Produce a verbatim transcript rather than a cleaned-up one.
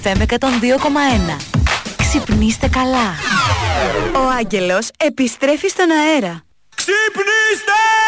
εφ εμ εκατόν δύο κόμμα ένα. Ξυπνήστε καλά. Ο Άγγελος επιστρέφει στον αέρα. Ξυπνήστε!